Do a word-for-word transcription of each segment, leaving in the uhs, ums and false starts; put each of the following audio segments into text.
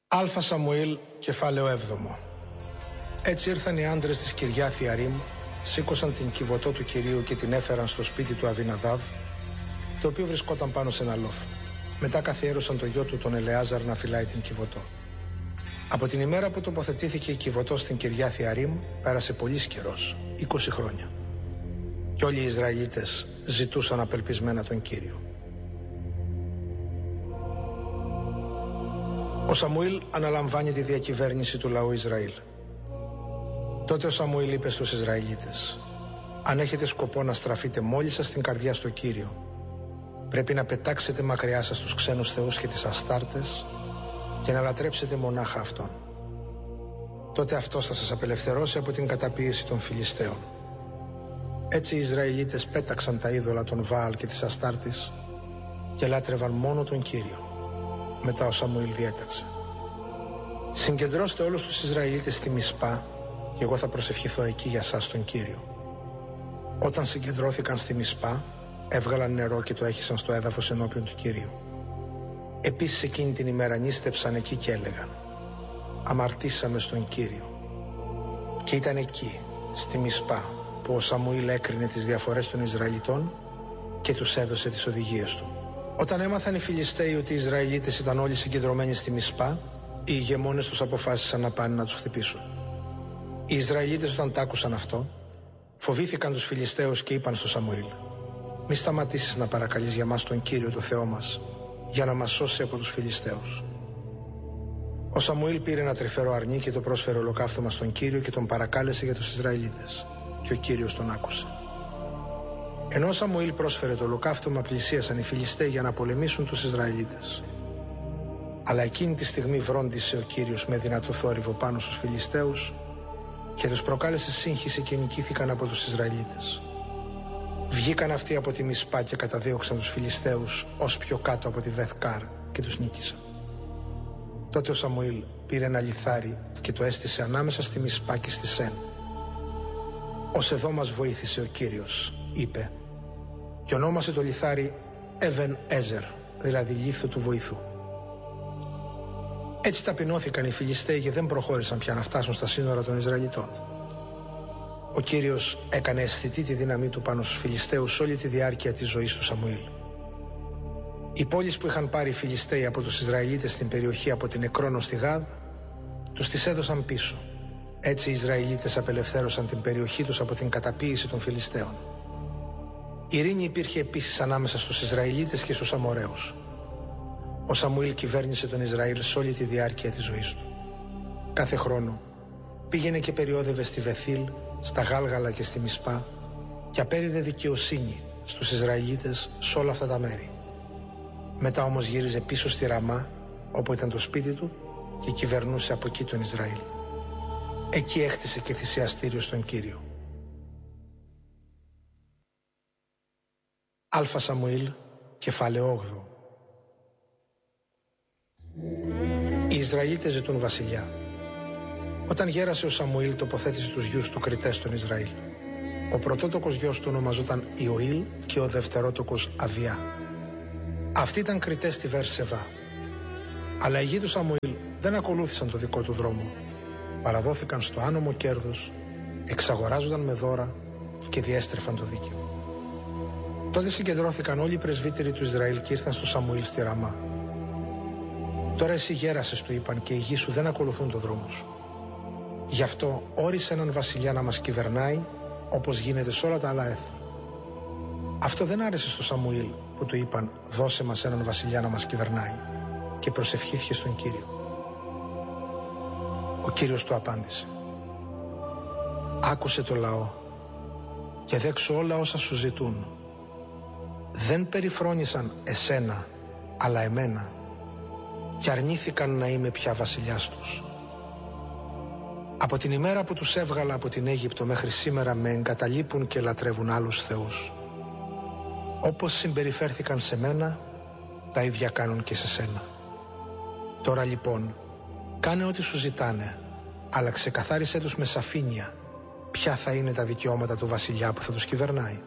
Αλφα Σαμουήλ, κεφάλαιο έβδομο. Έτσι ήρθαν οι άντρες της Κυριάθ Ιαρίμ, σήκωσαν την κιβωτό του Κυρίου και την έφεραν στο σπίτι του Αβιναδάβ, το οποίο βρισκόταν πάνω σε ένα λόφο. Μετά καθιέρωσαν το γιο του τον Ελεάζαρ να φυλάει την κιβωτό. Από την ημέρα που τοποθετήθηκε η κιβωτό στην Κυριάθ Ιαρίμ, πέρασε πολύς καιρός, είκοσι χρόνια. Και όλοι οι Ισραηλίτες ζητούσαν απελπισμένα τον Κύριο. Ο Σαμουήλ αναλαμβάνει τη διακυβέρνηση του λαού Ισραήλ. Τότε ο Σαμουήλ είπε στους Ισραηλίτες: αν έχετε σκοπό να στραφείτε μόλις σας την καρδιά στο Κύριο, πρέπει να πετάξετε μακριά σας τους ξένους θεούς και τις αστάρτες και να λατρέψετε μονάχα Αυτόν. Τότε Αυτός θα σας απελευθερώσει από την καταπίεση των Φιλιστέων. Έτσι οι Ισραηλίτες πέταξαν τα είδωλα των Βάαλ και της αστάρτης και λάτρευαν μόνο τον Κύριο. Μετά ο Σαμουήλ διέταξε: συγκεντρώστε όλους τους Ισραηλίτες στη Μισπά και εγώ θα προσευχηθώ εκεί για σας τον Κύριο. Όταν συγκεντρώθηκαν στη Μισπά, έβγαλαν νερό και το έχισαν στο έδαφος ενώπιον του Κυρίου. Επίσης εκείνη την ημέρα νίστεψαν εκεί και έλεγαν: αμαρτήσαμε στον Κύριο. Και ήταν εκεί, στη Μισπά, που ο Σαμουήλ έκρινε τις διαφορές των Ισραηλιτών και τους έδωσε τις οδηγίες του. Όταν έμαθαν οι Φιλιστέοι ότι οι Ισραηλίτες ήταν όλοι συγκεντρωμένοι στη Μισπά, οι ηγεμόνες τους αποφάσισαν να πάνε να τους χτυπήσουν. Οι Ισραηλίτες όταν τ' άκουσαν αυτό, φοβήθηκαν τους Φιλιστέους και είπαν στο Σαμουήλ: μη σταματήσεις να παρακαλείς για μας τον Κύριο το Θεό μας, για να μας σώσει από τους Φιλιστέους. Ο Σαμουήλ πήρε ένα τρυφερό αρνί και το πρόσφερε ολοκαύτωμα στον Κύριο και τον παρακάλεσε για τους Ισραηλίτες. Και ο Κύριος τον άκουσε. Ενώ ο Σαμουήλ πρόσφερε το ολοκαύτωμα, πλησίασαν οι Φιλιστέοι για να πολεμήσουν τους Ισραηλίτες. Αλλά εκείνη τη στιγμή βρόντισε ο Κύριος με δυνατό θόρυβο πάνω στους Φιλιστέους και τους προκάλεσε σύγχυση και νικήθηκαν από τους Ισραηλίτες. Βγήκαν αυτοί από τη Μισπά και καταδίωξαν τους Φιλιστέους ως πιο κάτω από τη Βεθκάρ και τους νίκησαν. Τότε ο Σαμουήλ πήρε ένα λιθάρι και το έστησε ανάμεσα στη Μισπά και στη Σεν. «Ως εδώ μας βοήθησε ο Κύριος», είπε, και ονόμασε το λιθάρι Εβεν Έζερ, δηλαδή λίθο του βοηθού. Έτσι ταπεινώθηκαν οι Φιλιστέοι και δεν προχώρησαν πια να φτάσουν στα σύνορα των Ισραηλιτών. Ο Κύριος έκανε αισθητή τη δύναμή του πάνω στους Φιλιστέους όλη τη διάρκεια της ζωής του Σαμουήλ. Οι πόλεις που είχαν πάρει οι Φιλιστέοι από τους Ισραηλίτες στην περιοχή από την Εκρόνο στη Γάδ, τους τις έδωσαν πίσω. Έτσι οι Ισραηλίτες απελευθέρωσαν την περιοχή τους από την καταποίηση των Φιλιστέων. Ειρήνη υπήρχε επίσης ανάμεσα στους Ισραηλίτες και στους Αμοραίους. Ο Σαμουήλ κυβέρνησε τον Ισραήλ σε όλη τη διάρκεια της ζωής του. Κάθε χρόνο πήγαινε και περιόδευε στη Βεθήλ, στα Γάλγαλα και στη Μισπά και απέδιδε δικαιοσύνη στους Ισραηλίτες σε όλα αυτά τα μέρη. Μετά όμως γύριζε πίσω στη Ραμά, όπου ήταν το σπίτι του, και κυβερνούσε από εκεί τον Ισραήλ. Εκεί έχτισε και θυσιαστήριο στον Κύριο. Αλφα Σαμουήλ, κεφάλαιο όγδοο. Οι Ισραηλίτες ζητούν βασιλιά. Όταν γέρασε ο Σαμουήλ, τοποθέτησε τους γιους του κριτές στον Ισραήλ. Ο πρωτότοκος γιος του ονομαζόταν Ιωήλ και ο δευτερότοκος Αβιά. Αυτοί ήταν κριτές στη Βερσεβά. Αλλά οι γη του Σαμουήλ δεν ακολούθησαν το δικό του δρόμο. Παραδόθηκαν στο άνομο κέρδος, εξαγοράζονταν με δώρα και διέστρεφαν το δίκαιο. Τότε συγκεντρώθηκαν όλοι οι πρεσβύτεροι του Ισραήλ και ήρθαν στο Σαμουήλ στη Ραμά. Τώρα εσύ γέρασες, του είπαν, και οι γη σου δεν ακολουθούν το δρόμο σου. Γι' αυτό όρισε έναν βασιλιά να μας κυβερνάει, όπως γίνεται σε όλα τα άλλα έθνη. Αυτό δεν άρεσε στο Σαμουήλ, που του είπαν: δώσε μας έναν βασιλιά να μας κυβερνάει, και προσευχήθηκε στον Κύριο. Ο Κύριος του απάντησε: άκουσε το λαό και δέξου όλα όσα σου ζητούν. Δεν περιφρόνησαν εσένα, αλλά εμένα, και αρνήθηκαν να είμαι πια βασιλιάς τους. Από την ημέρα που τους έβγαλα από την Αίγυπτο μέχρι σήμερα με εγκαταλείπουν και λατρεύουν άλλους θεούς. Όπως συμπεριφέρθηκαν σε μένα, τα ίδια κάνουν και σε σένα. Τώρα λοιπόν, κάνε ό,τι σου ζητάνε, αλλά ξεκαθάρισέ τους με σαφήνεια ποια θα είναι τα δικαιώματα του βασιλιά που θα τους κυβερνάει.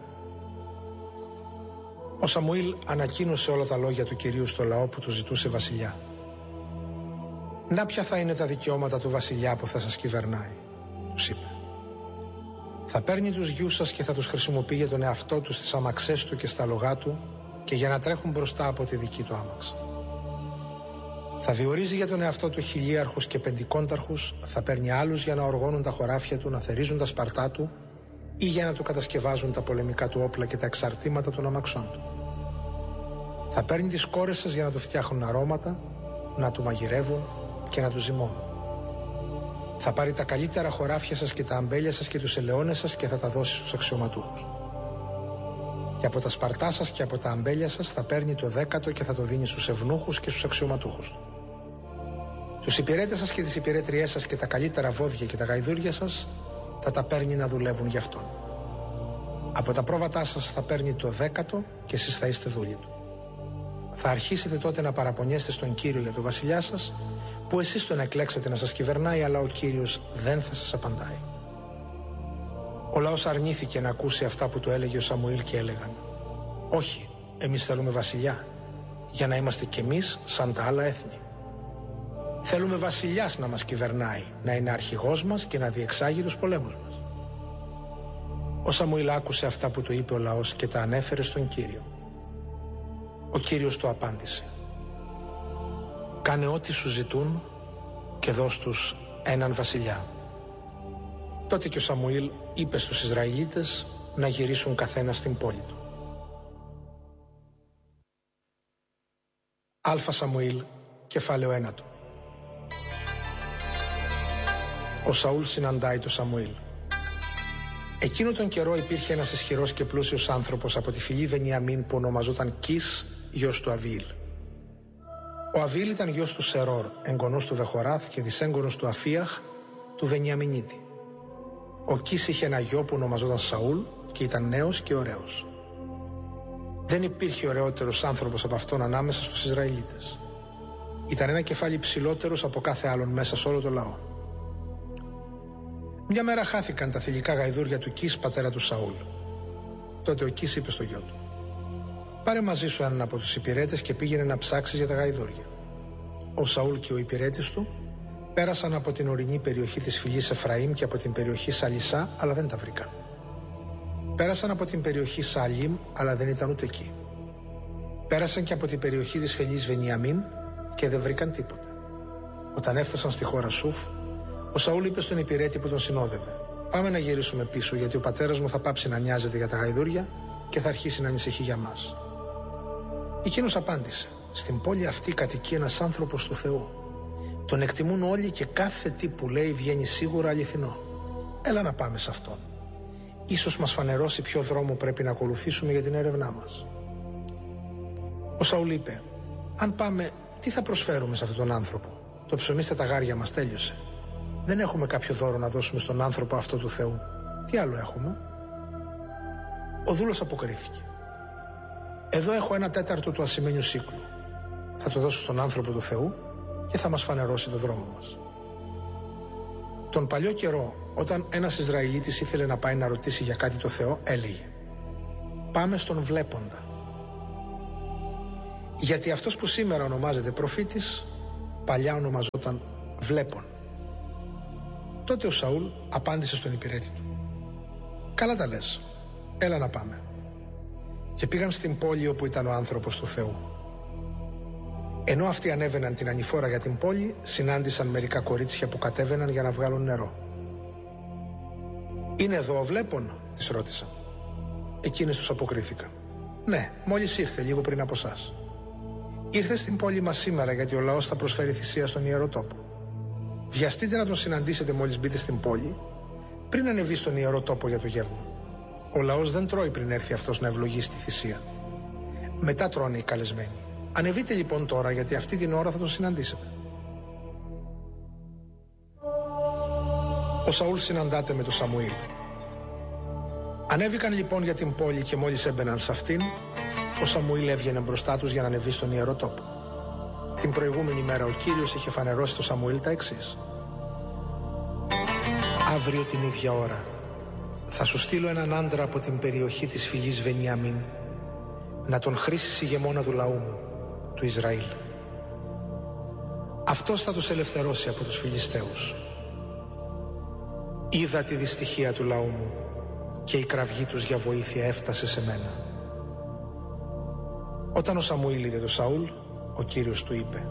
Ο Σαμουήλ ανακοίνωσε όλα τα λόγια του Κυρίου στο λαό που του ζητούσε βασιλιά. «Να ποια θα είναι τα δικαιώματα του βασιλιά που θα σας κυβερνάει», τους είπε. «Θα παίρνει τους γιους σας και θα τους χρησιμοποιεί για τον εαυτό του στις αμαξές του και στα λογά του και για να τρέχουν μπροστά από τη δική του άμαξα. Θα διορίζει για τον εαυτό του χιλίαρχους και πεντηκόνταρχους, θα παίρνει άλλους για να οργώνουν τα χωράφια του, να θερίζουν τα σπαρτά του ή για να του κατασκευάζουν τα πολεμικά του όπλα και τα εξαρτήματα των αμαξών του. Θα παίρνει τις κόρες σας για να του φτιάχνουν αρώματα, να του μαγειρεύουν και να του ζυμώνουν. Θα πάρει τα καλύτερα χωράφια σας και τα αμπέλια σας και τους ελαιώνες σας και θα τα δώσει στους αξιωματούχους του. Και από τα σπαρτά σας και από τα αμπέλια σας θα παίρνει το δέκατο και θα το δίνει στους ευνούχους και στους αξιωματούχους του. Τους υπηρέτες σας και τις υπηρέτριές σας και τα καλύτερα βόδια και τα γαϊδούρια σας θα τα παίρνει να δουλεύουν γι' αυτόν. Από τα πρόβατά σας θα παίρνει το δέκατο και εσείς θα είστε δούλοι του. Θα αρχίσετε τότε να παραπονιέστε στον Κύριο για τον βασιλιά σας, που εσείς τον εκλέξατε να σας κυβερνάει, αλλά ο Κύριος δεν θα σας απαντάει». Ο λαός αρνήθηκε να ακούσει αυτά που του έλεγε ο Σαμουήλ και έλεγαν: «Όχι, εμείς θέλουμε βασιλιά, για να είμαστε κι εμείς σαν τα άλλα έθνη. Θέλουμε βασιλιάς να μας κυβερνάει, να είναι αρχηγός μας και να διεξάγει τους πολέμους μας». Ο Σαμουήλ άκουσε αυτά που του είπε ο λαός και τα ανέφερε στον Κύριο. Ο Κύριος του απάντησε: «Κάνε ό,τι σου ζητούν και δώσ' τους έναν βασιλιά». Τότε και ο Σαμουήλ είπε στους Ισραηλίτες να γυρίσουν καθένα στην πόλη του. Αλφα Σαμουήλ, κεφάλαιο ένατο. Ο Σαούλ συναντάει το Σαμουήλ. Εκείνο τον καιρό υπήρχε ένας ισχυρός και πλούσιος άνθρωπος από τη φυλή Βενιαμίν που ονομαζόταν Κις, γιος του Αβίλ. Ο Αβίλ ήταν γιος του Σερόρ, εγγονός του Βεχοράθ και δυσέγγονος του Αφίαχ, του Βενιαμινίτη. Ο Κις είχε ένα γιο που ονομαζόταν Σαούλ και ήταν νέος και ωραίος. Δεν υπήρχε ωραιότερος άνθρωπος από αυτόν ανάμεσα στους Ισραηλίτες. Ήταν ένα κεφάλι ψηλότερος από κάθε άλλον μέσα σε όλο το λαό. Μια μέρα χάθηκαν τα θηλυκά γαϊδούρια του Κις, πατέρα του Σαούλ. Τότε ο Κις είπε στο γιο του: «Πάρε μαζί σου έναν από τους υπηρέτες και πήγαινε να ψάξεις για τα γαϊδούρια». Ο Σαούλ και ο υπηρέτης του πέρασαν από την ορεινή περιοχή της φυλής Εφραήμ και από την περιοχή Σαλισά, αλλά δεν τα βρήκαν. Πέρασαν από την περιοχή Σαλίμ, αλλά δεν ήταν ούτε εκεί. Πέρασαν και από την περιοχή της φυλής Βενιαμίν και δεν βρήκαν τίποτα. Όταν έφτασαν στη χώρα Σουφ, ο Σαούλ είπε στον υπηρέτη που τον συνόδευε: «Πάμε να γυρίσουμε πίσω, γιατί ο πατέρας μου θα πάψει να νοιάζεται για τα γαϊδούρια και θα αρχίσει να ανησυχεί για μας». Εκείνος απάντησε: «Στην πόλη αυτή κατοικεί ένας άνθρωπος του Θεού. Τον εκτιμούν όλοι και κάθε τι που λέει βγαίνει σίγουρα αληθινό. Έλα να πάμε σε αυτόν. Ίσως μας φανερώσει ποιο δρόμο πρέπει να ακολουθήσουμε για την έρευνά μας». Ο Σαούλ είπε: «Αν πάμε, τι θα προσφέρουμε σε αυτόν τον άνθρωπο? Το ψωμί στα ταγάρια μας τέλειωσε. Δεν έχουμε κάποιο δώρο να δώσουμε στον άνθρωπο αυτό του Θεού. Τι άλλο έχουμε?» Ο δούλος αποκρίθηκε: «Εδώ έχω ένα τέταρτο του ασημένιου σύκλου. Θα το δώσω στον άνθρωπο του Θεού και θα μας φανερώσει το δρόμο μας». Τον παλιό καιρό, όταν ένας Ισραηλίτης ήθελε να πάει να ρωτήσει για κάτι το Θεό, έλεγε: «Πάμε στον βλέποντα». Γιατί αυτός που σήμερα ονομάζεται προφήτης, παλιά ονομαζόταν βλέπων. Τότε ο Σαούλ απάντησε στον υπηρέτη του: «Καλά τα λες, έλα να πάμε». Και πήγαν στην πόλη όπου ήταν ο άνθρωπος του Θεού. Ενώ αυτοί ανέβαιναν την ανηφόρα για την πόλη, συνάντησαν μερικά κορίτσια που κατέβαιναν για να βγάλουν νερό. «Είναι εδώ ο βλέπων?» τις ρώτησαν. Εκείνες τους αποκρίθηκαν: «Ναι, μόλις ήρθε λίγο πριν από εσάς. Ήρθε στην πόλη μας σήμερα γιατί ο λαός θα προσφέρει θυσία στον ιερό τόπο. Βιαστείτε να τον συναντήσετε μόλις μπείτε στην πόλη, πριν ανεβεί στον ιερό τόπο για το γεύμα. Ο λαός δεν τρώει πριν έρθει αυτός να ευλογήσει τη θυσία. Μετά τρώνε οι καλεσμένοι. Ανεβείτε λοιπόν τώρα, γιατί αυτή την ώρα θα τον συναντήσετε». Ο Σαούλ συναντάται με τον Σαμουήλ. Ανέβηκαν λοιπόν για την πόλη και μόλις έμπαιναν σε αυτήν, ο Σαμουήλ έβγαινε μπροστά τους για να ανεβεί στον ιερό τόπο. Την προηγούμενη μέρα ο Κύριος είχε φανερώσει στο Σαμουήλ τα εξής: «Αύριο την ίδια ώρα θα σου στείλω έναν άντρα από την περιοχή της φυλής Βενιαμίν να τον χρήσεις ηγεμόνα του λαού μου, του Ισραήλ. Αυτός θα τους ελευθερώσει από τους Φιλιστέους. Είδα τη δυστυχία του λαού μου και η κραυγή τους για βοήθεια έφτασε σε μένα. Όταν ο Σαμουήλ είδε τον Σαούλ, ο Κύριος του είπε: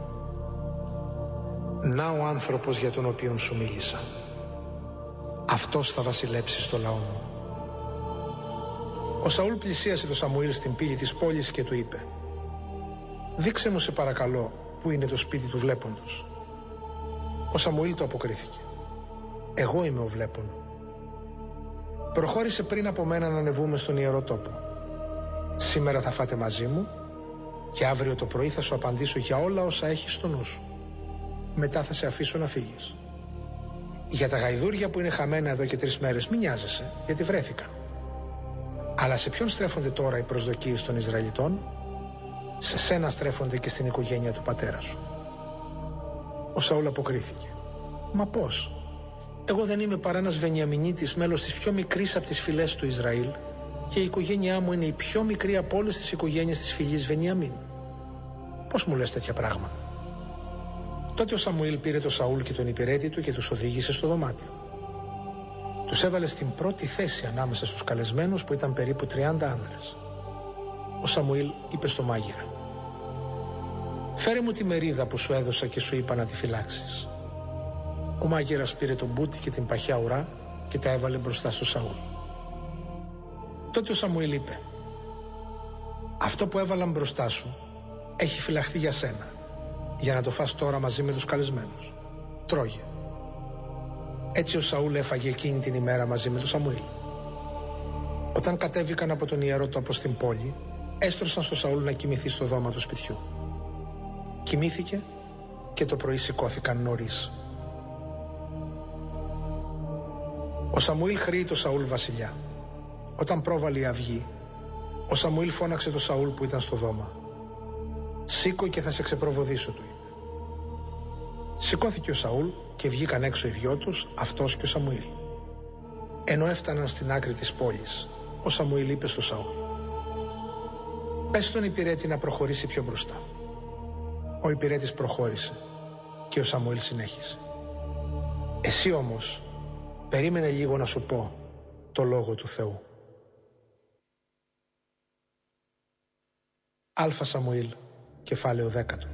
«Να ο άνθρωπος για τον οποίον σου μίλησα. Αυτός θα βασιλέψει στο λαό μου». Ο Σαούλ πλησίασε τον Σαμουήλ στην πύλη της πόλης και του είπε: «Δείξε μου σε παρακαλώ που είναι το σπίτι του βλέποντος». Ο Σαμουήλ του αποκρίθηκε: «Εγώ είμαι ο βλέπων. Προχώρησε πριν από μένα να ανεβούμε στον ιερό τόπο. Σήμερα θα φάτε μαζί μου και αύριο το πρωί θα σου απαντήσω για όλα όσα έχεις στο νου σου. Μετά θα σε αφήσω να φύγεις. Για τα γαϊδούρια που είναι χαμένα εδώ και τρεις μέρες μην νοιάζεσαι, γιατί βρέθηκαν. Αλλά σε ποιον στρέφονται τώρα οι προσδοκίες των Ισραηλιτών? Σε σένα στρέφονται και στην οικογένεια του πατέρα σου». Ο Σαούλ αποκρίθηκε: «Μα πώς? Εγώ δεν είμαι παρά ένας Βενιαμινίτης, μέλος της πιο μικρής από τις φυλές του Ισραήλ, και η οικογένειά μου είναι η πιο μικρή από όλες τις οικογένειες της φυλής Βενιαμίν. Πώς μου λες τέτοια πράγματα?» Τότε ο Σαμουήλ πήρε τον Σαούλ και τον υπηρέτη του και τους οδήγησε στο δωμάτιο. Τους έβαλε στην πρώτη θέση ανάμεσα στους καλεσμένους, που ήταν περίπου τριάντα άνδρες. Ο Σαμουήλ είπε στο μάγειρα: «Φέρε μου τη μερίδα που σου έδωσα και σου είπα να τη φυλάξεις». Ο μάγειρας πήρε τον μπούτι και την παχιά ουρά και τα έβαλε μπροστά στο Σαούλ. Τότε ο Σαμουήλ είπε: «Αυτό που έβαλαν μπροστά σου έχει φυλαχθεί για σένα, για να το φας τώρα μαζί με τους καλεσμένους. Τρώγε». Έτσι ο Σαούλ έφαγε εκείνη την ημέρα μαζί με τον Σαμουήλ. Όταν κατέβηκαν από τον ιερό τόπο στην πόλη, έστρωσαν στο Σαούλ να κοιμηθεί στο δώμα του σπιτιού. Κοιμήθηκε και το πρωί σηκώθηκαν νωρίς. Ο Σαμουήλ χρήει το Σαούλ βασιλιά. Όταν πρόβαλε η αυγή, ο Σαμουήλ φώναξε το Σαούλ που ήταν στο δώμα. «Σήκω και θα σε ξεπροβοδήσω», του είπε. Σηκώθηκε ο Σαούλ και βγήκαν έξω οι δυο τους, αυτός και ο Σαμουήλ. Ενώ έφταναν στην άκρη της πόλης, ο Σαμουήλ είπε στο Σαούλ: «Πες στον υπηρέτη να προχωρήσει πιο μπροστά». Ο υπηρέτης προχώρησε και ο Σαμουήλ συνέχισε: «Εσύ όμως περίμενε λίγο να σου πω το λόγο του Θεού». Αλφα Σαμουήλ, κεφάλαιο δέκατο.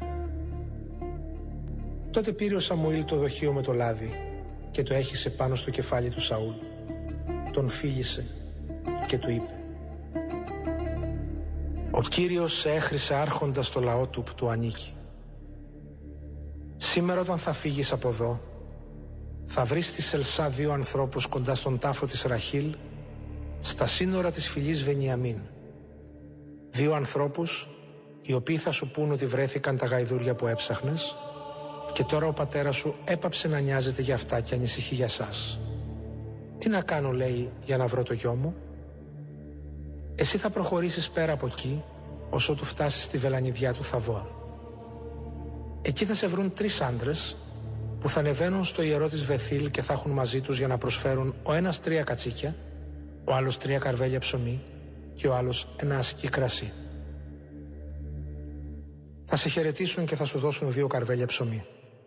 Τότε πήρε ο Σαμουήλ το δοχείο με το λάδι και το έχισε πάνω στο κεφάλι του Σαούλ. Τον φίλησε και του είπε: «Ο Κύριος σε έχρισε άρχοντα στο λαό του που του ανήκει. Σήμερα όταν θα φύγεις από εδώ, θα βρεις στη Σελσά δύο ανθρώπους κοντά στον τάφο της Ραχήλ, στα σύνορα της φυλής Βενιαμίν. Δύο ανθρώπους οι οποίοι θα σου πούν ότι βρέθηκαν τα γαϊδούρια που έψαχνες και τώρα ο πατέρας σου έπαψε να νοιάζεται για αυτά και ανησυχεί για σας. Τι να κάνω, λέει, για να βρω το γιο μου? Εσύ θα προχωρήσεις πέρα από εκεί, ώσο του φτάσεις στη βελανιδιά του Θαβόρ. Εκεί θα σε βρουν τρεις άντρες που θα ανεβαίνουν στο ιερό της Βεθήλ και θα έχουν μαζί τους για να προσφέρουν ο ένας τρία κατσίκια, ο άλλος τρία καρβέλια ψωμί και ο άλλος ένα ασκή κρασί. Θα σε χαιρετήσουν και θα σου δώσουν δύο καρβέλια ψωμί.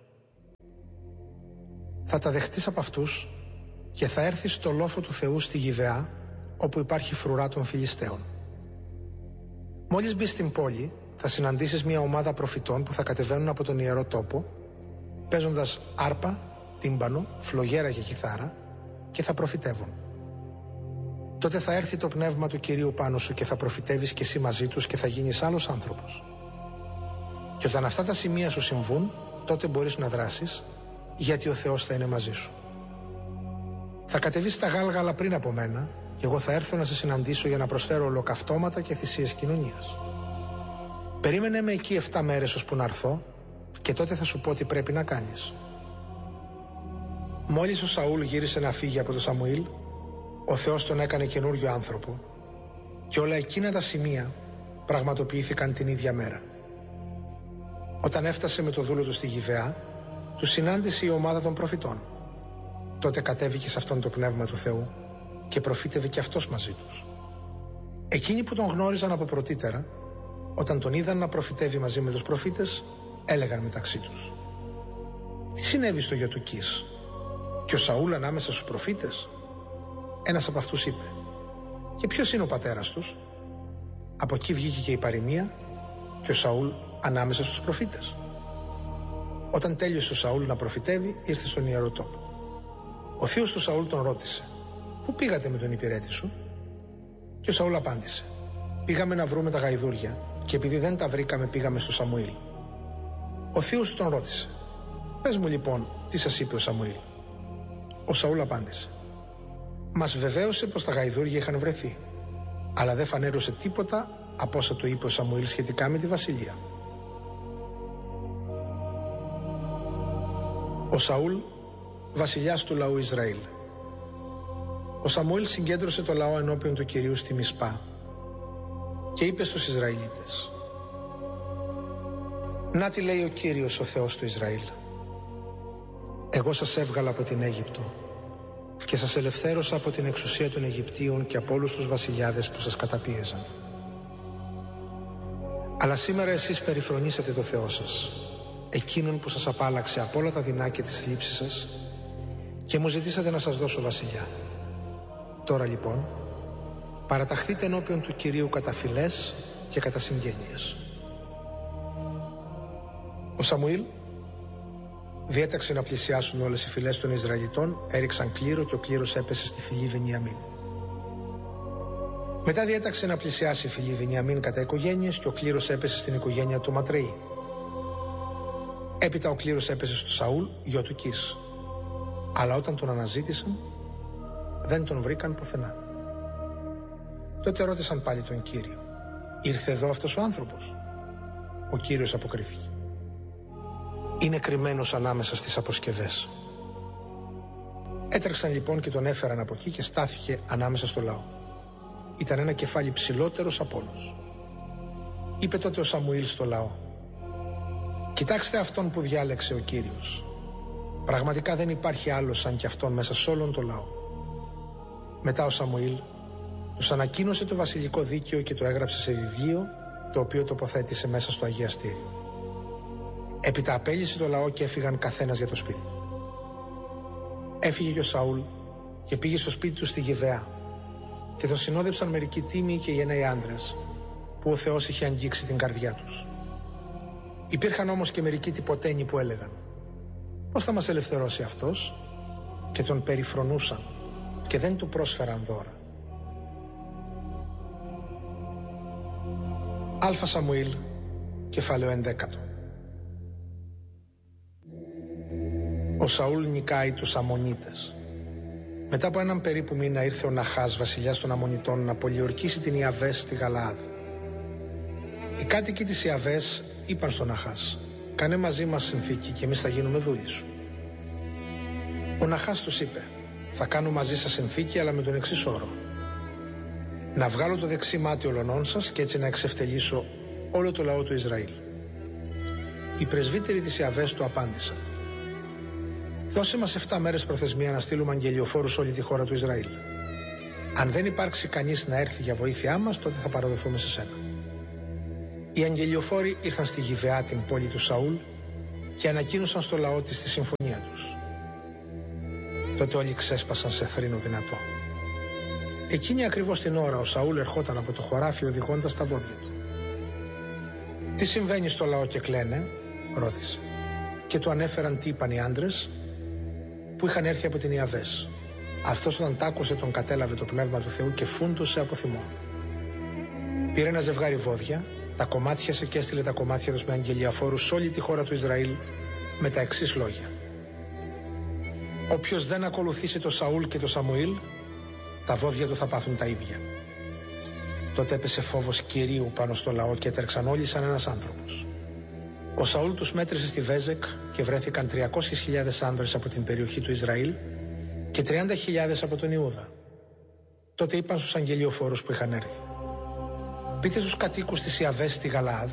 Θα τα δεχτείς από αυτούς και θα έρθεις στο λόφο του Θεού στη Γιβεά, όπου υπάρχει φρουρά των Φιλιστέων. Μόλις μπεις στην πόλη, θα συναντήσεις μια ομάδα προφητών που θα κατεβαίνουν από τον ιερό τόπο, παίζοντας άρπα, τύμπανο, φλογέρα και κιθάρα, και θα προφητεύουν. Τότε θα έρθει το πνεύμα του Κυρίου πάνω σου και θα προφητεύεις κι εσύ μαζί τους και θα γίνεις άλλος άνθρωπος. Και όταν αυτά τα σημεία σου συμβούν, τότε μπορείς να δράσεις, γιατί ο Θεός θα είναι μαζί σου. Θα κατεβείς στα Γάλγαλα πριν από μένα και εγώ θα έρθω να σε συναντήσω για να προσφέρω ολοκαυτώματα και θυσίες κοινωνίας. Περίμενε με εκεί εφτά μέρες ώσπου να έρθω και τότε θα σου πω τι πρέπει να κάνεις». Μόλις ο Σαούλ γύρισε να φύγει από τον Σαμουήλ, ο Θεός τον έκανε καινούριο άνθρωπο και όλα εκείνα τα σημεία πραγματοποιήθηκαν την ίδια μέρα. Όταν έφτασε με το δούλο του στη Γιβεά, του συνάντησε η ομάδα των προφητών. Τότε κατέβηκε σε αυτόν το πνεύμα του Θεού και προφήτευε και αυτός μαζί τους. Εκείνοι που τον γνώριζαν από πρωτήτερα, όταν τον είδαν να προφητεύει μαζί με τους προφήτες, έλεγαν μεταξύ τους: Τι συνέβη στο γιο του Κις? Και ο Σαούλ ανάμεσα στους προφήτες? Ένας από αυτούς είπε: και ποιος είναι ο πατέρας τους? Από εκεί βγήκε και η παροιμία: και ο Σαούλ ανάμεσα στους προφήτες. Όταν τέλειωσε ο Σαούλ να προφητεύει, ήρθε στον ιερό τόπο. Ο θείος του Σαούλ τον ρώτησε: πού πήγατε με τον υπηρέτη σου? Και ο Σαούλ απάντησε: πήγαμε να βρούμε τα γαϊδούρια, και επειδή δεν τα βρήκαμε, πήγαμε στο Σαμουήλ. Ο θείος του τον ρώτησε: πες μου λοιπόν, τι σας είπε ο Σαμουήλ? Ο Σαούλ απάντησε: μας βεβαίωσε πως τα γαϊδούρια είχαν βρεθεί, αλλά δεν φανέρωσε τίποτα από όσα του είπε ο Σαμουήλ σχετικά με τη βασιλεία. Ο Σαούλ, βασιλιάς του λαού Ισραήλ. Ο Σαμουήλ συγκέντρωσε το λαό ενώπιον του Κυρίου στη Μισπά και είπε στους Ισραηλίτες: να τι λέει ο Κύριος ο Θεός του Ισραήλ. Εγώ σας έβγαλα από την Αίγυπτο και σας ελευθέρωσα από την εξουσία των Αιγυπτίων και από όλους τους βασιλιάδες που σας καταπίεζαν. Αλλά σήμερα εσείς περιφρονήσατε το Θεό σας, εκείνον που σας απάλλαξε από όλα τα δεινά και τις θλίψεις σας, και μου ζητήσατε να σας δώσω βασιλιά. Τώρα λοιπόν, παραταχθείτε ενώπιον του Κυρίου κατά φυλές και κατά συγγένειες. Ο Σαμουήλ διέταξε να πλησιάσουν όλες οι φυλές των Ισραηλιτών, έριξαν κλήρο και ο κλήρος έπεσε στη φυλή Βενιαμίν. Μετά διέταξε να πλησιάσει η φυλή Βενιαμίν κατά οικογένειες και ο κλήρος έπεσε στην οικογένεια του Ματρεή. Έπειτα ο κλήρος έπεσε στο Σαούλ, γιο του Κις. Αλλά όταν τον αναζήτησαν, δεν τον βρήκαν πουθενά. Τότε ρώτησαν πάλι τον Κύριο: ήρθε εδώ αυτός ο άνθρωπος? Ο Κύριος αποκρίθηκε: είναι κρυμμένος ανάμεσα στις αποσκευές. Έτρεξαν λοιπόν και τον έφεραν από εκεί και στάθηκε ανάμεσα στο λαό. Ήταν ένα κεφάλι ψηλότερος από όλους. Είπε τότε ο Σαμουήλ στο λαό: κοιτάξτε αυτόν που διάλεξε ο Κύριος. Πραγματικά δεν υπάρχει άλλος σαν κι αυτόν μέσα σε όλον το λαό. Μετά ο Σαμουήλ τους ανακοίνωσε το βασιλικό δίκαιο και το έγραψε σε βιβλίο, το οποίο τοποθέτησε μέσα στο αγιαστήριο. Έπειτα απέλυσε το λαό και έφυγαν καθένας για το σπίτι. Έφυγε και ο Σαούλ και πήγε στο σπίτι του στη Γιβεά, και τον συνόδεψαν μερικοί τίμοι και γενναίοι άντρες, που ο Θεός είχε αγγίξει την καρδιά τους. Υπήρχαν όμως και μερικοί τυποτένοι που έλεγαν: πώς θα μας ελευθερώσει αυτός? Και τον περιφρονούσαν και δεν του πρόσφεραν δώρα. Αλφα Σαμουήλ, κεφάλαιο ενδέκατο. Ο Σαούλ νικάει τους Αμμονίτες. Μετά από έναν περίπου μήνα ήρθε ο Ναχάς, βασιλιάς των Αμμονιτών, να πολιορκήσει την Ιαβές στη Γαλαάδ. Οι κάτοικοι της Ιαβές είπαν στον Ναχάς: κάνε μαζί μας συνθήκη και εμείς θα γίνουμε δούλοι σου. Ο Ναχάς τους είπε: θα κάνω μαζί σας συνθήκη, αλλά με τον εξής όρο: να βγάλω το δεξί μάτι ολονών σας και έτσι να εξευτελίσω όλο το λαό του Ισραήλ. Οι πρεσβύτεροι της Ιαβές του απάντησαν: δώσε μας εφτά μέρες προθεσμία να στείλουμε αγγελιοφόρους όλη τη χώρα του Ισραήλ. Αν δεν υπάρξει κανείς να έρθει για βοήθειά μας, τότε θα παραδοθούμε σε σένα. Οι αγγελιοφόροι ήρθαν στη Γιβεά, την πόλη του Σαούλ, και ανακοίνωσαν στο λαό της τη συμφωνία τους. Τότε όλοι ξέσπασαν σε θρήνο δυνατό. Εκείνη ακριβώς την ώρα ο Σαούλ ερχόταν από το χωράφι οδηγώντας τα βόδια του. Τι συμβαίνει στο λαό και κλαίνε? Ρώτησε. Και του ανέφεραν τι είπαν οι άντρες που είχαν έρθει από την Ιαβές. Αυτός όταν τ' άκουσε τον κατέλαβε το πνεύμα του Θεού και φούντωσε από θυμό. Πήρε ένα ζευγάρι βόδια, τα κομμάτιασε και έστειλε τα κομμάτια τους με αγγελιαφόρους σε όλη τη χώρα του Ισραήλ με τα εξής λόγια: όποιος δεν ακολουθήσει το Σαούλ και το Σαμουήλ, τα βόδια του θα πάθουν τα ίδια. Τότε έπεσε φόβος Κυρίου πάνω στο λαό και έτρεξαν όλοι σαν ένας άνθρωπος. Ο Σαούλ τους μέτρησε στη Βέζεκ και βρέθηκαν τριακόσιες χιλιάδες άνδρες από την περιοχή του Ισραήλ και τριάντα χιλιάδες από τον Ιούδα. Τότε είπαν στους αγγελιοφόρους που είχαν έρθει: πείτε στους κατοίκους της Ιαβές στη Γαλαάδ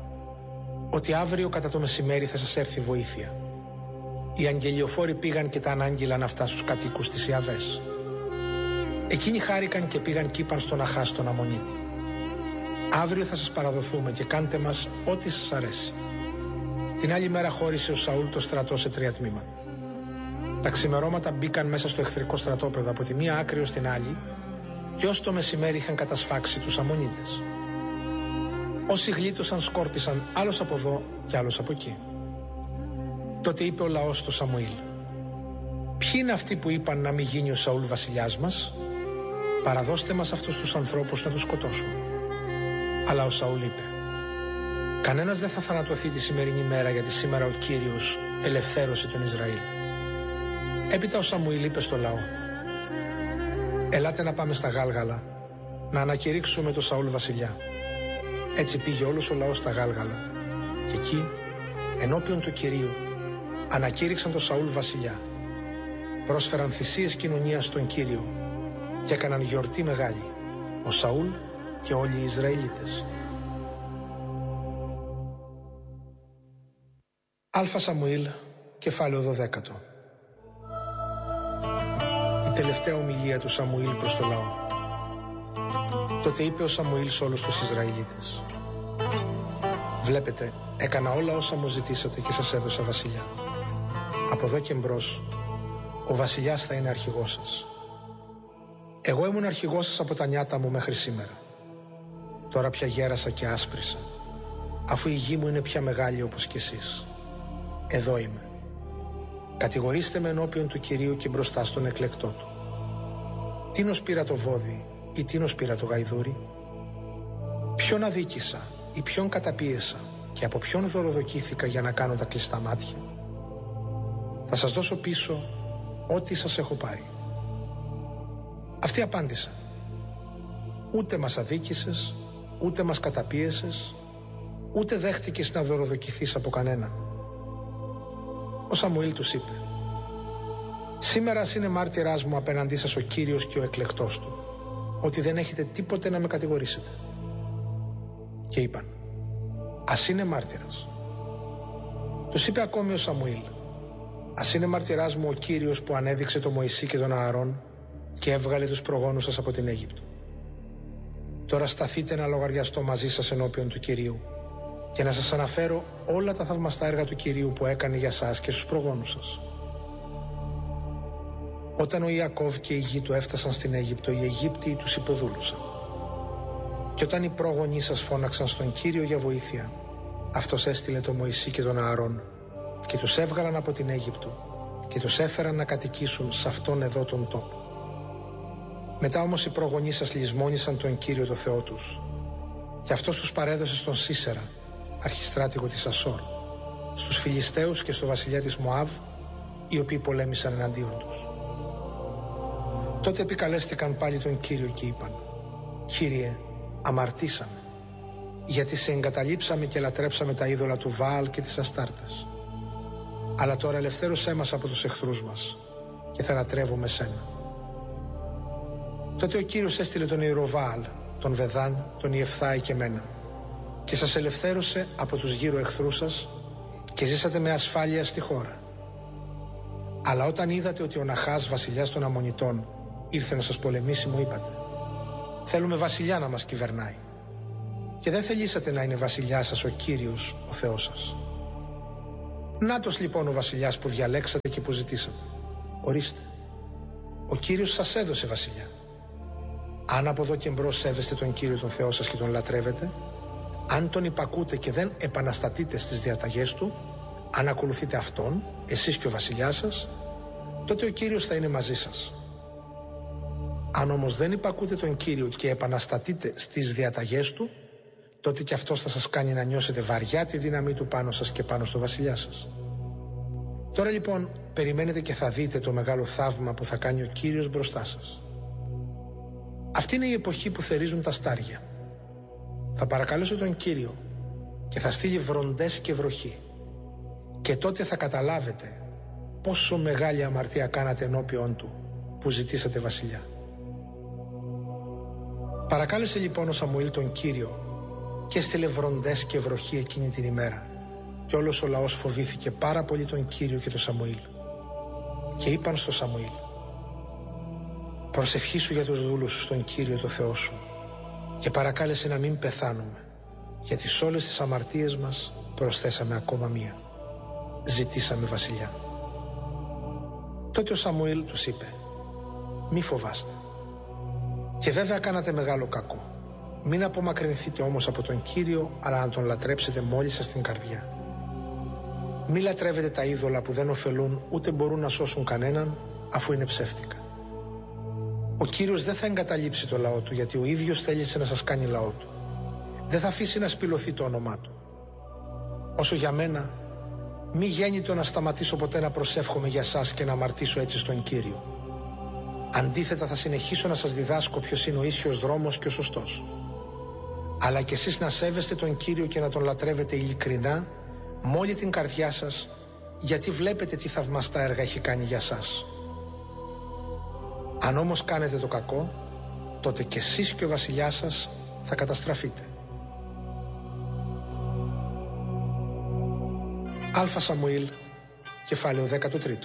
ότι αύριο κατά το μεσημέρι θα σας έρθει βοήθεια. Οι αγγελιοφόροι πήγαν και τα ανάγγειλαν αυτά στους κατοίκους της Ιαβές. Εκείνοι χάρηκαν και πήγαν κι είπαν στον Αχάς τον Αμμονίτη: αύριο θα σας παραδοθούμε και κάντε μας ό,τι σας αρέσει. Την άλλη μέρα χώρισε ο Σαούλ το στρατό σε τρία τμήματα. Τα ξημερώματα μπήκαν μέσα στο εχθρικό στρατόπεδο από τη μία άκρη ως την άλλη και ως το μεσημέρι είχαν κατασφάξει τους Αμμονίτες. Όσοι γλίτωσαν σκόρπισαν άλλος από εδώ και άλλος από εκεί. Τότε είπε ο λαός στο Σαμουήλ: «Ποιοι είναι αυτοί που είπαν να μην γίνει ο Σαούλ βασιλιάς μας? Παραδώστε μας αυτούς τους ανθρώπους να τους σκοτώσουμε». Αλλά ο Σαούλ είπε: «Κανένας δεν θα θανατωθεί τη σημερινή μέρα, γιατί σήμερα ο Κύριος ελευθέρωσε τον Ισραήλ». Έπειτα ο Σαμουήλ είπε στο λαό: «Ελάτε να πάμε στα Γάλγαλα να ανακηρύξουμε τον Σαούλ βασιλιά». Έτσι πήγε όλος ο λαός στα Γάλγαλα και εκεί ενώπιον του Κυρίου ανακήρυξαν τον Σαούλ βασιλιά. Πρόσφεραν θυσίες κοινωνίας στον Κύριο και έκαναν γιορτή μεγάλη, ο Σαούλ και όλοι οι Ισραηλίτες. Αλφα Σαμουήλ, κεφάλαιο δωδέκατο. Η τελευταία ομιλία του Σαμουήλ προς το λαό. Τότε είπε ο Σαμουήλ σε όλους τους Ισραηλίτες: «Βλέπετε, έκανα όλα όσα μου ζητήσατε και σας έδωσα βασιλιά. Από εδώ και μπρος, ο βασιλιάς θα είναι αρχηγός σας. Εγώ ήμουν αρχηγός σας από τα νιάτα μου μέχρι σήμερα. Τώρα πια γέρασα και άσπρισα, αφού η γη μου είναι πια μεγάλη όπως κι εσείς. Εδώ είμαι. Κατηγορήστε με ενώπιον του Κυρίου και μπροστά στον εκλεκτό του. Τίνος πήρα το βόδι ή τίνος πήρα το γαϊδούρι? Ποιον αδίκησα ή ποιον καταπίεσα και από ποιον δωροδοκήθηκα για να κάνω τα κλειστά μάτια? Θα σας δώσω πίσω ό,τι σας έχω πάρει». Αυτοί απάντησαν: «Ούτε μας αδίκησες, ούτε μας καταπίεσες, ούτε δέχτηκες να δωροδοκηθείς από κανέναν». Ο Σαμουήλ τους είπε: «Σήμερα ας είναι μάρτυράς μου απέναντί σας ο Κύριος και ο εκλεκτός του, ότι δεν έχετε τίποτε να με κατηγορήσετε». Και είπαν: «Ας είναι μάρτυρας». Τους είπε ακόμη ο Σαμουήλ: «Ας είναι μαρτυράς μου ο Κύριος που ανέδειξε τον Μωυσή και τον Ααρών και έβγαλε τους προγόνους σας από την Αίγυπτο. Τώρα σταθείτε να λογαριαστώ μαζί σας ενώπιον του Κυρίου και να σας αναφέρω όλα τα θαυμαστά έργα του Κυρίου που έκανε για σας και στους προγόνους σας. Όταν ο Ιακώβ και η γη του έφτασαν στην Αίγυπτο, οι Αιγύπτιοι τους υποδούλουσαν. Και όταν οι πρόγονοί σας φώναξαν στον Κύριο για βοήθεια, αυτός έστειλε τον Μωυσή και τον Ααρών και τους έβγαλαν από την Αίγυπτο και τους έφεραν να κατοικήσουν σε αυτόν εδώ τον τόπο. Μετά όμως οι πρόγονοί σας λησμόνησαν τον Κύριο το Θεό τους και αυτός τους παρέδωσε στον Σίσερα, αρχιστράτηγο της Ασόρ, στους Φιλιστέους και στο βασιλιά της Μωάβ, οι οποίοι πολέμησαν εναντίον τους. Τότε επικαλέστηκαν πάλι τον Κύριο και είπαν: «Κύριε, αμαρτήσαμε, γιατί σε εγκαταλείψαμε και λατρέψαμε τα είδωλα του Βάαλ και της Αστάρτας. Αλλά τώρα ελευθέρωσέ μας από τους εχθρούς μας και θα λατρεύουμε σένα». Τότε ο Κύριος έστειλε τον Ιεροβάαλ, τον Βεδάν, τον Ιεφθάη και μένα και σας ελευθέρωσε από τους γύρω εχθρούς σας και ζήσατε με ασφάλεια στη χώρα. Αλλά όταν είδατε ότι ο Ναχάς, βασιλιάς των Αμμονιτών, ήρθε να σας πολεμήσει, μου είπατε: «Θέλουμε βασιλιά να μας κυβερνάει». Και δεν θελήσατε να είναι βασιλιάς σας ο Κύριος, ο Θεός σας. Νάτος λοιπόν ο βασιλιάς που διαλέξατε και που ζητήσατε. Ορίστε, ο Κύριος σας έδωσε βασιλιά. Αν από εδώ και μπρος σέβεστε τον Κύριο τον Θεό σας και τον λατρεύετε, αν τον υπακούτε και δεν επαναστατείτε στις διαταγές του, αν ακολουθείτε αυτόν, εσείς και ο βασιλιάς σας, τότε ο Κύριος θα είναι μαζί σας. Αν όμως δεν υπακούτε τον Κύριο και επαναστατείτε στις διαταγές του, τότε και αυτός θα σας κάνει να νιώσετε βαριά τη δύναμή του πάνω σας και πάνω στο βασιλιά σας. Τώρα λοιπόν περιμένετε και θα δείτε το μεγάλο θαύμα που θα κάνει ο Κύριος μπροστά σας. Αυτή είναι η εποχή που θερίζουν τα στάρια. Θα παρακαλέσω τον Κύριο και θα στείλει βροντές και βροχή. Και τότε θα καταλάβετε πόσο μεγάλη αμαρτία κάνατε ενώπιον του που ζητήσατε βασιλιά. Παρακάλεσε λοιπόν ο Σαμουήλ τον Κύριο και έστειλε βροντές και βροχή εκείνη την ημέρα. Και όλος ο λαός φοβήθηκε πάρα πολύ τον Κύριο και τον Σαμουήλ. Και είπαν στο Σαμουήλ: «Προσευχήσου για τους δούλους σου στον Κύριο το Θεό σου και παρακάλεσε να μην πεθάνουμε, γιατί σε όλες τις αμαρτίες μας προσθέσαμε ακόμα μία». «Ζητήσαμε βασιλιά». Τότε ο Σαμουήλ τους είπε «Μη φοβάστε. Και βέβαια κάνατε μεγάλο κακό. Μην απομακρυνθείτε όμως από τον Κύριο, αλλά να τον λατρέψετε μόλις σας την καρδιά. Μη λατρεύετε τα είδωλα που δεν ωφελούν ούτε μπορούν να σώσουν κανέναν, αφού είναι ψεύτικα. Ο Κύριος δεν θα εγκαταλείψει το λαό του, γιατί ο ίδιος θέλησε να σας κάνει λαό του. Δεν θα αφήσει να σπηλωθεί το όνομά του. Όσο για μένα, μη γέννητο να σταματήσω ποτέ να προσεύχομαι για σας και να αμαρτήσω έτσι στον Κύριο. Αντίθετα, θα συνεχίσω να σας διδάσκω ποιος είναι ο ίσιος δρόμος και ο σωστός. Αλλά και εσείς να σέβεστε τον Κύριο και να τον λατρεύετε ειλικρινά με όλη την καρδιά σας, γιατί βλέπετε τι θαυμαστά έργα έχει κάνει για σας. Αν όμως κάνετε το κακό, τότε και εσείς και ο βασιλιάς σας θα καταστραφείτε. Αλφα Σαμουήλ, κεφάλαιο δέκατο τρίτο.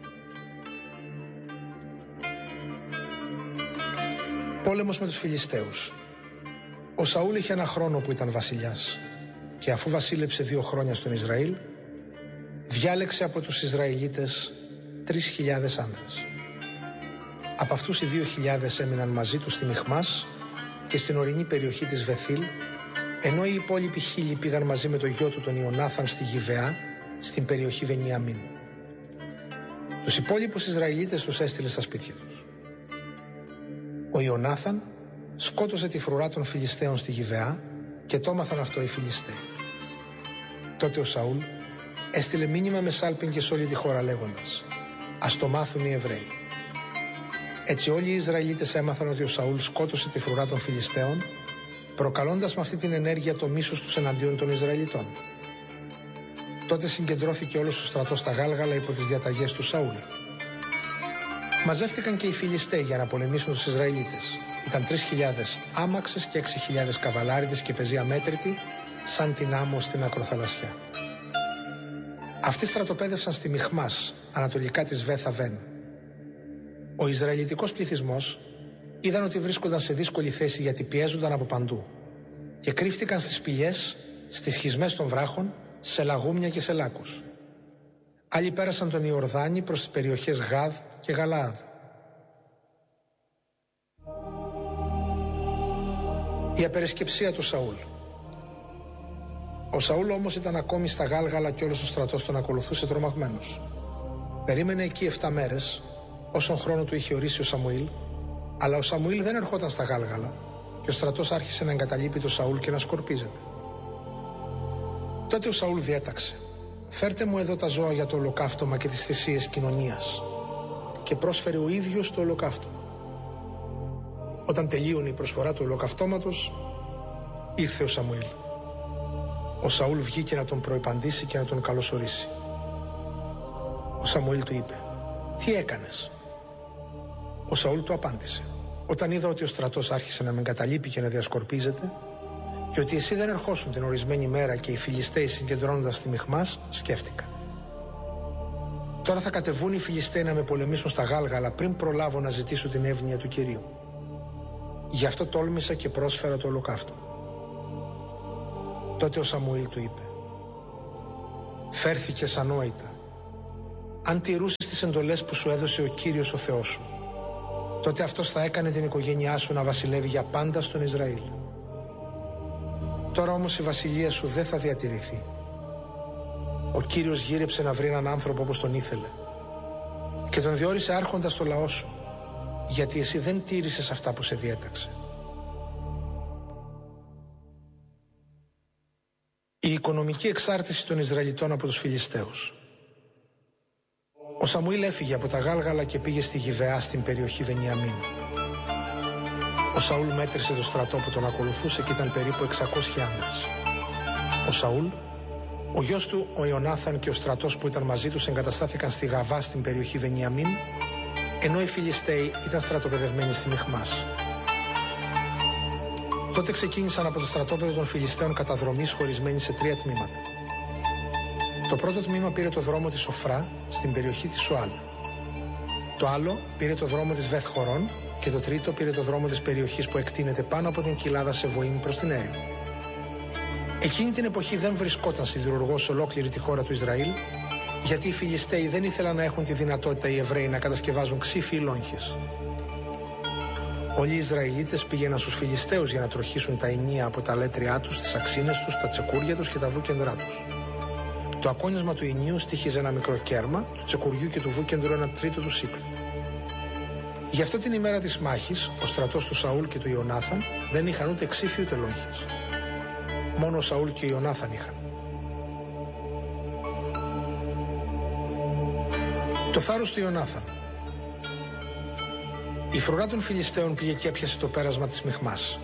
Πόλεμος με τους Φιλιστέους. Ο Σαούλ είχε ένα χρόνο που ήταν βασιλιάς και αφού βασίλεψε δύο χρόνια στον Ισραήλ, διάλεξε από τους Ισραηλίτες τρεις χιλιάδες άνδρες. Από αυτούς οι δύο χιλιάδες έμειναν μαζί του στη Μιχμάς και στην ορεινή περιοχή της Βεθήλ, ενώ οι υπόλοιποι χίλιοι πήγαν μαζί με το γιο του τον Ιωνάθαν στη Γιβεά, στην περιοχή Βενιαμίν. Τους υπόλοιπους Ισραηλίτες τους έστειλε στα σπίτια τους. Ο Ιωνάθαν σκότωσε τη φρουρά των Φιλιστέων στη Γιβεά και το έμαθαν αυτό οι Φιλιστέοι. Τότε ο Σαούλ έστειλε μήνυμα με σάλπιγγες σε όλη τη χώρα λέγοντας «Ας το μάθουν οι Εβραίοι». Έτσι όλοι οι Ισραηλίτες έμαθαν ότι ο Σαούλ σκότωσε τη φρουρά των Φιλιστέων, προκαλώντας με αυτή την ενέργεια το μίσος τους εναντίον των Ισραηλιτών. Τότε συγκεντρώθηκε όλος ο στρατός στα Γάλγαλα υπό τις διαταγές του Σαούλ. Μαζεύτηκαν και οι Φιλιστέοι για να πολεμήσουν τους Ισραηλίτες. Ήταν τρεις χιλιάδες άμαξες και έξι χιλιάδες καβαλάριδες και πεζοί αμέτρητοι, σαν την άμμο στην ακροθαλασσιά. Αυτοί στρατοπέδευσαν στη Μιχμάς, ανατολικά της Βέθ Αβέν. Ο Ισραηλιτικός πληθυσμός είδαν ότι βρίσκονταν σε δύσκολη θέση γιατί πιέζονταν από παντού και κρύφτηκαν στις σπηλιές, στις σχισμές των βράχων, σε λαγούμια και σε λάκους. Άλλοι πέρασαν τον Ιορδάνη προς τις περιοχές Γάδ και Γαλαάδ. Η απερισκεψία του Σαούλ. Ο Σαούλ όμως ήταν ακόμη στα Γάλγαλα και όλος ο στρατός τον ακολουθούσε τρομαγμένος. Περίμενε εκεί εφτά μέρες, όσον χρόνο του είχε ορίσει ο Σαμουήλ, αλλά ο Σαμουήλ δεν ερχόταν στα Γάλγαλα και ο στρατός άρχισε να εγκαταλείπει τον Σαούλ και να σκορπίζεται. Τότε ο Σαούλ διέταξε «Φέρτε μου εδώ τα ζώα για το ολοκαύτωμα και τις θυσίες κοινωνίας» και πρόσφερε ο ίδιος το ολοκαύτωμα. Όταν τελείωνε η προσφορά του ολοκαυτώματος, ήρθε ο Σαμουήλ. Ο Σαούλ βγήκε να τον προϋπαντήσει και να τον καλωσορίσει. Ο Σαμουήλ του είπε «Τι έκανες?» Ο Σαούλ του απάντησε «Όταν είδα ότι ο στρατός άρχισε να με εγκαταλείπει και να διασκορπίζεται και ότι εσύ δεν ερχόσουν την ορισμένη μέρα και οι Φιλιστέοι συγκεντρώνοντας στη Μιχμάς, σκέφτηκα. Τώρα θα κατεβούν οι Φιλιστέοι να με πολεμήσουν στα Γάλγαλα πριν προλάβω να ζητήσω την εύνοια του Κυρίου. Γι' αυτό τόλμησα και πρόσφερα το ολοκαύτωμα». Τότε ο Σαμουήλ του είπε «Φέρθηκες ανόητα. Αν τηρούσεις τις εντολές που σου έδωσε ο Κύριος ο Θεός σου, τότε αυτός θα έκανε την οικογένειά σου να βασιλεύει για πάντα στον Ισραήλ. Τώρα όμως η βασιλεία σου δεν θα διατηρηθεί. Ο Κύριος γύρεψε να βρει έναν άνθρωπο όπως τον ήθελε και τον διόρισε άρχοντα στο λαό σου, γιατί εσύ δεν τήρησες αυτά που σε διέταξε». Η οικονομική εξάρτηση των Ισραηλιτών από τους Φιλιστέους. Ο Σαμουήλ έφυγε από τα Γάλγαλα και πήγε στη Γιβεά στην περιοχή Βενιαμίν. Ο Σαούλ μέτρησε το στρατό που τον ακολουθούσε και ήταν περίπου εξακόσιοι άνδρες. Ο Σαούλ, ο γιος του ο Ιωνάθαν και ο στρατός που ήταν μαζί τους εγκαταστάθηκαν στη Γαβά στην περιοχή Βενιαμίν, ενώ οι Φιλιστέοι ήταν στρατοπεδευμένοι στη Μιχμάς. Τότε ξεκίνησαν από το στρατόπεδο των Φιλιστέων καταδρομής χωρισμένοι σε τρία τμήματα. Το πρώτο τμήμα πήρε το δρόμο της Οφρά στην περιοχή της Σουάλ. Το άλλο πήρε το δρόμο της Βεθ Χορών και το τρίτο πήρε το δρόμο της περιοχής που εκτείνεται πάνω από την κοιλάδα Σεβοήμ προς την έρημο. Εκείνη την εποχή δεν βρισκόταν σιδηρουργός σε ολόκληρη τη χώρα του Ισραήλ Γιατί οι Φιλιστέοι δεν ήθελαν να έχουν τη δυνατότητα οι Εβραίοι να κατασκευάζουν ξύφοι ή λόγχες. Όλοι οι Ισραηλίτες πήγαιναν στους Φιλιστέους για να τροχήσουν τα ηνία από τα αλέτριά τους, τις αξίνες τους, τα τσεκούρια τους και τα βούκεντρά τους. Το ακόνισμα του ηνίου στοίχιζε ένα μικρό κέρμα, του τσεκουριού και του βούκεντρου ένα τρίτο του σύκλου. Γι' αυτό την ημέρα της μάχης, ο στρατός του Σαούλ και του Ιωνάθαν δεν είχαν ούτε ξύφοι ούτε λόγχες. Μόνο ο Σαούλ και ο Ιωνάθαν είχαν. Το θάρρος του Ιωνάθαν. Η φρουρά των Φιλιστέων πήγε και έπιασε το πέρασμα της Μιχμάς.